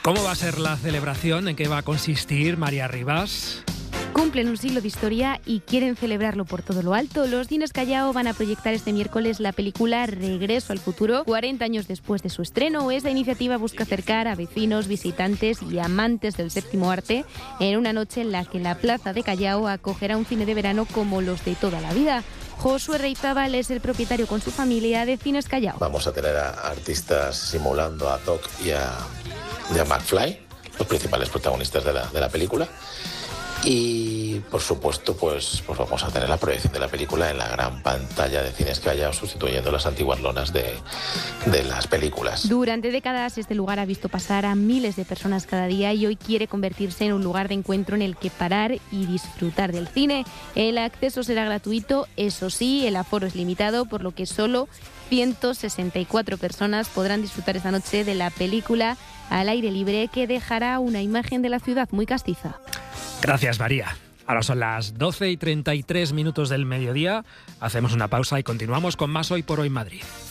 ¿Cómo va a ser la celebración? ¿En qué va a consistir, María Rivas? Cumplen un siglo de historia y quieren celebrarlo por todo lo alto. Los Cines Callao van a proyectar este miércoles la película Regreso al futuro, 40 años después de su estreno. Esta iniciativa busca acercar a vecinos, visitantes y amantes del séptimo arte en una noche en la que la plaza de Callao acogerá un cine de verano como los de toda la vida. Josué Reizábal es el propietario con su familia de Cines Callao. Vamos a tener a artistas simulando a Doc y a McFly, los principales protagonistas de la película. Y por supuesto pues vamos a tener la proyección de la película en la gran pantalla de Cines Callao, sustituyendo las antiguas lonas de las películas. Durante décadas este lugar ha visto pasar a miles de personas cada día y hoy quiere convertirse en un lugar de encuentro en el que parar y disfrutar del cine. El acceso será gratuito, eso sí, el aforo es limitado, por lo que solo 164 personas podrán disfrutar esta noche de la película al aire libre, que dejará una imagen de la ciudad muy castiza. Gracias, María. Ahora son las 12:33 del mediodía. Hacemos una pausa y continuamos con más Hoy por Hoy Madrid.